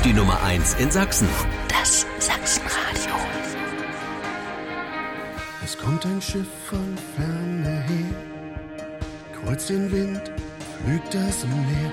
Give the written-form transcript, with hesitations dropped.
die Nummer 1 in Sachsen. Das Sachsenradio. Es kommt ein Schiff von ferne her, kreuzt den Wind, pflügt das Meer.